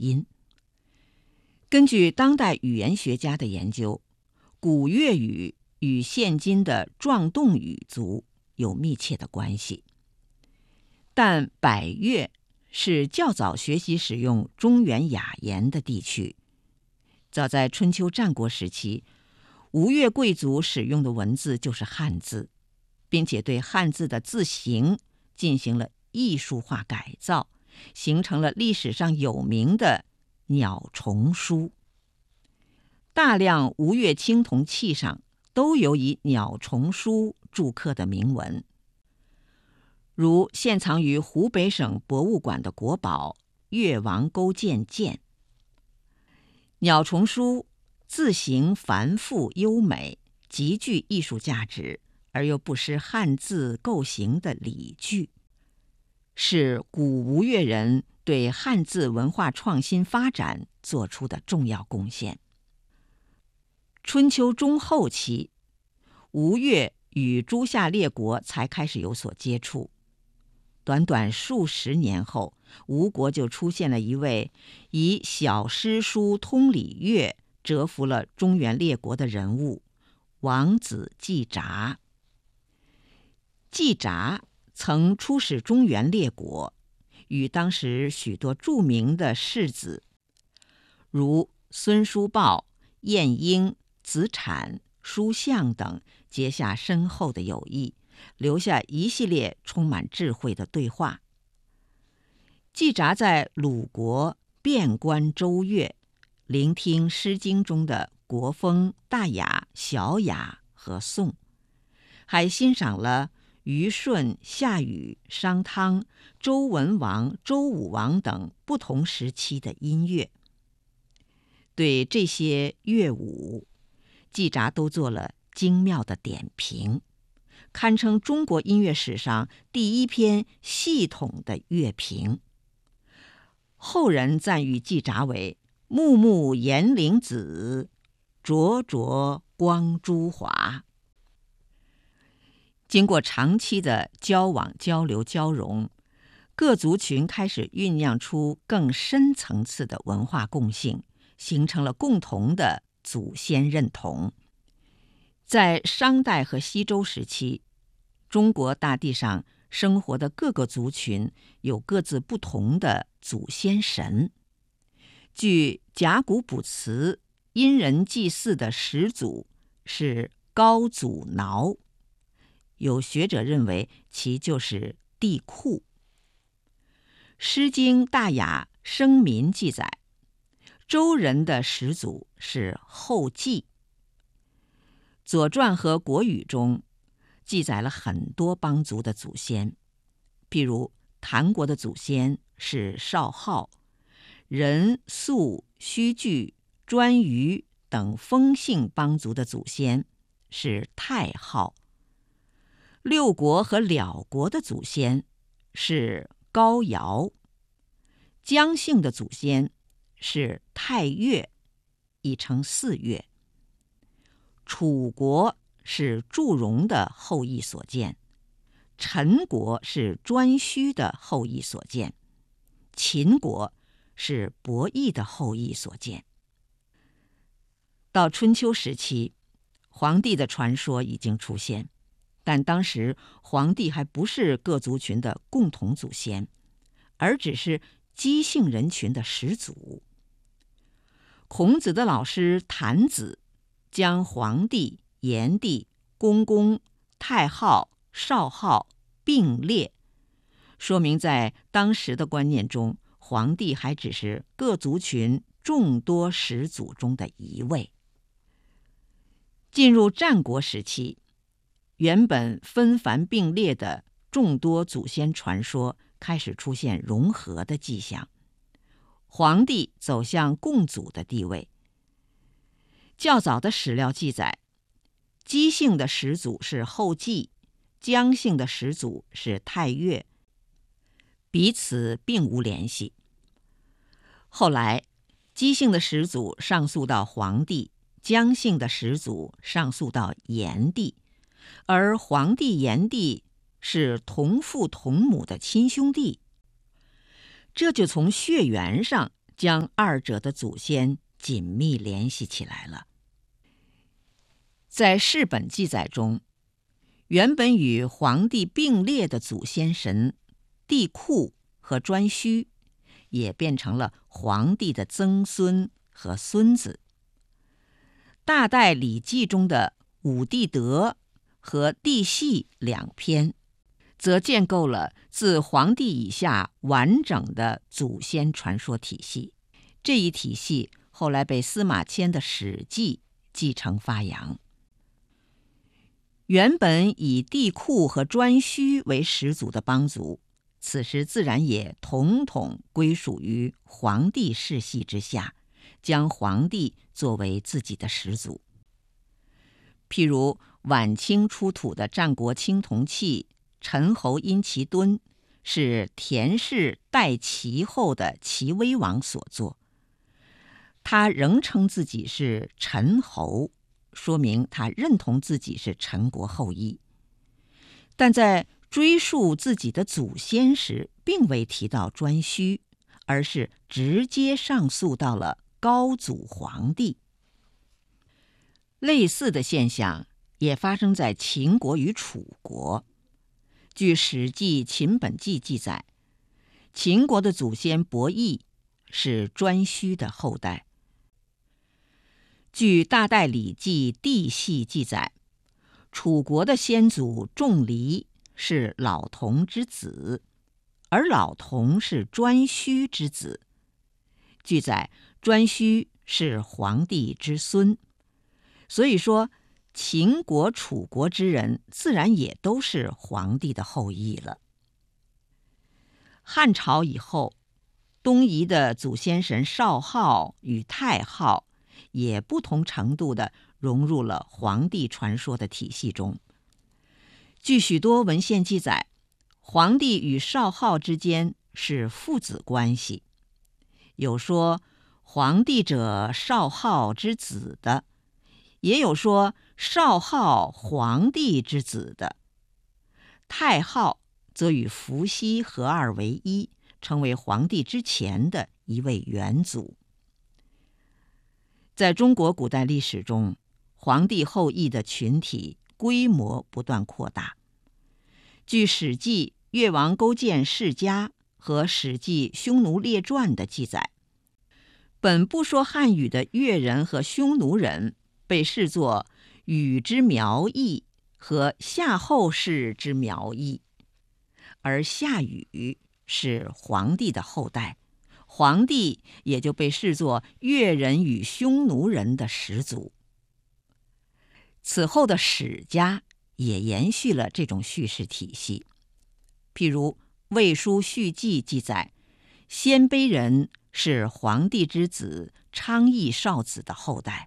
音。根据当代语言学家的研究，古越语与现今的壮动语族有密切的关系。但百越是较早学习使用中原雅言的地区。早在春秋战国时期，吴越贵族使用的文字就是汉字，并且对汉字的字形进行了艺术化改造，形成了历史上有名的鸟虫书。大量吴越青铜器上都有以鸟虫书铸刻的铭文，如现藏于湖北省博物馆的国宝越王勾践剑。鸟虫书字形繁复优美，极具艺术价值，而又不失汉字构形的理据，是古吴越人对汉字文化创新发展做出的重要贡献。春秋中后期，吴越与诸夏列国才开始有所接触。短短数十年后，吴国就出现了一位以小诗书通礼乐折服了中原列国的人物——王子季札。季札曾出使中原列国，与当时许多著名的士子，如孙叔豹、晏婴、子产、叔向等结下深厚的友谊，留下一系列充满智慧的对话。季札在鲁国遍观周乐，聆听《诗经》中的国风、大雅、小雅和颂，还欣赏了虞舜、夏禹、商汤、周文王、周武王等不同时期的音乐。对这些乐舞，季札都做了精妙的点评，堪称中国音乐史上第一篇系统的乐评。后人赞誉季札为木木延陵子，灼灼光珠华。经过长期的交往、交流、交融，各族群开始酝酿出更深层次的文化共性，形成了共同的祖先认同。在商代和西周时期，中国大地上生活的各个族群有各自不同的祖先神。据甲骨卜辞，殷人祭祀的始祖是高祖挠，有学者认为其就是帝喾。《诗经·大雅·生民》记载，周人的始祖是后稷。《左传》和《国语》中记载了很多邦族的祖先，譬如谭国的祖先是少昊，任、肃、须据、颛臾等封姓邦族的祖先是太昊。六国和辽国的祖先是高尧。姜姓的祖先是太岳，亦称四岳。楚国是祝融的后裔所建，陈国是颛顼的后裔所建，秦国是伯益的后裔所建。到春秋时期，黄帝的传说已经出现，但当时黄帝还不是各族群的共同祖先，而只是姬姓人群的始祖。孔子的老师谭子将黄帝、炎帝、公公、太昊、少昊并列，说明在当时的观念中，黄帝还只是各族群众多始祖中的一位。进入战国时期，原本纷繁并列的众多祖先传说开始出现融合的迹象，黄帝走向共祖的地位。较早的史料记载，姬姓的始祖是后稷，姜姓的始祖是太岳，彼此并无联系。后来，姬姓的始祖上溯到黄帝，姜姓的始祖上溯到炎帝，而黄帝、炎帝是同父同母的亲兄弟，这就从血缘上将二者的祖先紧密联系起来了。在世本记载中，原本与黄帝并列的祖先神帝喾和颛顼，也变成了黄帝的曾孙和孙子。大代礼记中的武帝德和帝系两篇，则建构了自黄帝以下完整的祖先传说体系。这一体系后来被司马迁的《史记》继承发扬。原本以帝喾和颛顼为始祖的邦族，此时自然也统统归属于黄帝世系之下，将黄帝作为自己的始祖。譬如晚清出土的战国青铜器陈侯殷其敦，是田氏代齐后的齐威王所作。他仍称自己是陈侯，说明他认同自己是陈国后裔。但在追溯自己的祖先时，并未提到颛顼，而是直接上溯到了高祖黄帝。类似的现象也发生在秦国与楚国。据《史记·秦本纪》记载，秦国的祖先伯益是颛顼的后代。据《大代礼记·帝系》记载，楚国的先祖仲离是老童之子，而老童是颛顼之子。据载，颛顼是黄帝之孙。所以说，秦国、楚国之人自然也都是黄帝的后裔了。汉朝以后，东夷的祖先神少昊与太昊也不同程度地融入了黄帝传说的体系中。据许多文献记载，黄帝与少昊之间是父子关系，有说黄帝者少昊之子的，也有说少昊黄帝之子的。太昊则与伏羲合二为一，成为黄帝之前的一位元祖。在中国古代历史中，黄帝后裔的群体规模不断扩大。据《史记·越王勾践世家》和《史记·匈奴列传》的记载，本不说汉语的越人和匈奴人被视作禹之苗裔和夏后氏之苗裔，而夏禹是黄帝的后代，黄帝也就被视作越人与匈奴人的始祖。此后的史家也延续了这种叙事体系。譬如《魏书·续记》记载，鲜卑人是黄帝之子昌邑少子的后代。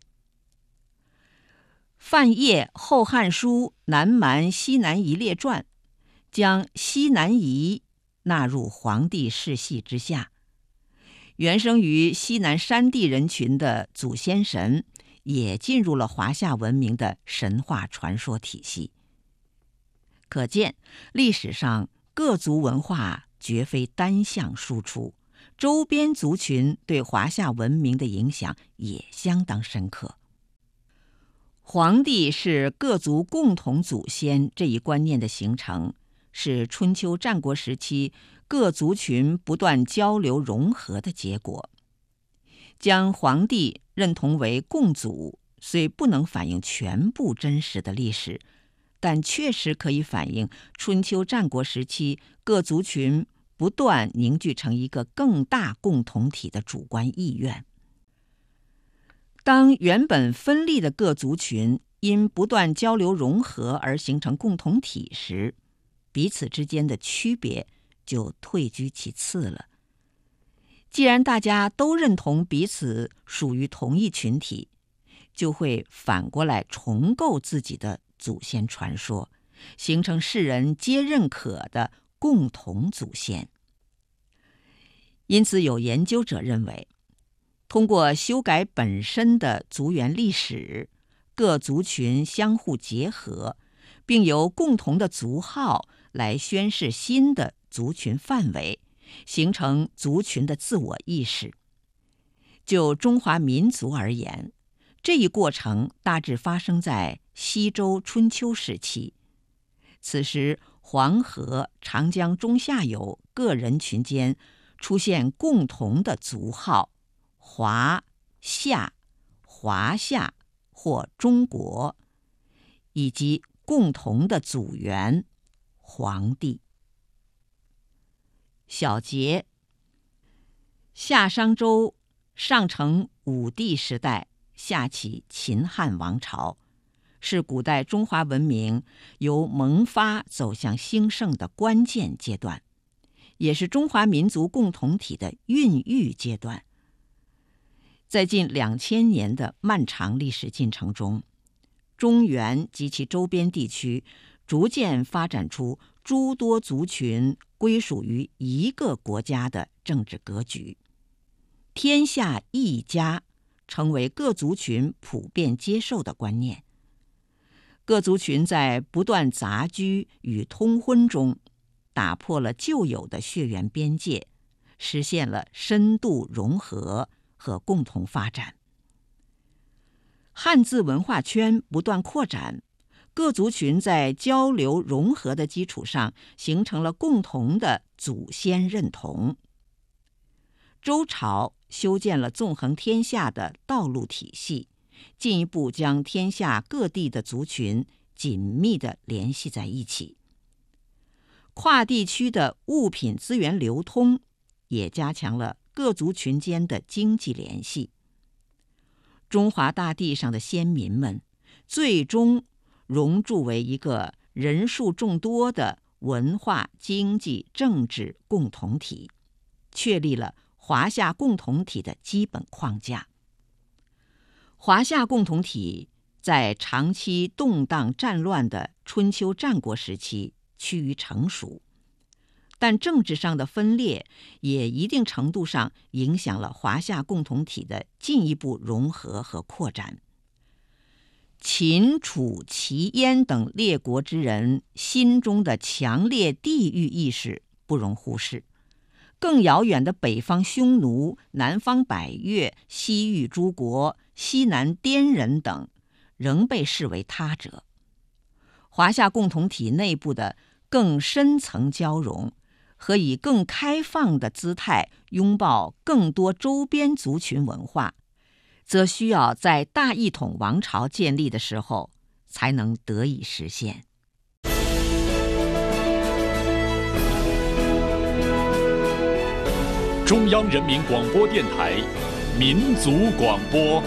范晔《后汉书·南蛮西南夷列传》将西南夷纳入黄帝世系之下，原生于西南山地人群的祖先神也进入了华夏文明的神话传说体系。可见，历史上各族文化绝非单向输出，周边族群对华夏文明的影响也相当深刻。黄帝是各族共同祖先这一观念的形成，是春秋战国时期各族群不断交流融合的结果。将黄帝认同为共祖，虽不能反映全部真实的历史，但确实可以反映春秋战国时期各族群不断凝聚成一个更大共同体的主观意愿。当原本分立的各族群因不断交流融合而形成共同体时，彼此之间的区别就退居其次了。既然大家都认同彼此属于同一群体，就会反过来重构自己的祖先传说，形成世人皆认可的共同祖先。因此，有研究者认为，通过修改本身的族源历史，各族群相互结合，并由共同的族号来宣示新的族群范围，形成族群的自我意识。 就中华民族而言，这一过程大致发生在西周春秋时期。此时，黄河、长江中下游各人群间出现共同的族号华夏、华夏或中国，以及共同的祖源黄帝。小节：夏商周上承武帝时代，下启秦汉王朝，是古代中华文明由萌发走向兴盛的关键阶段，也是中华民族共同体的孕育阶段。在近2000年的漫长历史进程中，中原及其周边地区逐渐发展出诸多族群归属于一个国家的政治格局，天下一家成为各族群普遍接受的观念。各族群在不断杂居与通婚中，打破了旧有的血缘边界，实现了深度融合和共同发展。汉字文化圈不断扩展，各族群在交流融合的基础上，形成了共同的祖先认同。周朝修建了纵横天下的道路体系，进一步将天下各地的族群紧密地联系在一起。跨地区的物品资源流通也加强了各族群间的经济联系。中华大地上的先民们最终融铸为一个人数众多的文化、经济、政治共同体，确立了华夏共同体的基本框架。华夏共同体在长期动荡战乱的春秋战国时期趋于成熟，但政治上的分裂也一定程度上影响了华夏共同体的进一步融合和扩展。秦、楚、齐、燕等列国之人心中的强烈地域意识不容忽视，更遥远的北方匈奴、南方百越、西域诸国、西南滇人等仍被视为他者。华夏共同体内部的更深层交融和以更开放的姿态拥抱更多周边族群文化，则需要在大一统王朝建立的时候才能得以实现。 中央人民广播电台民族广播。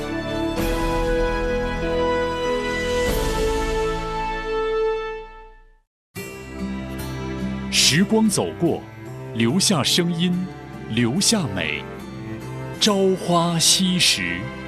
时光走过，留下声音，留下美。朝花夕拾。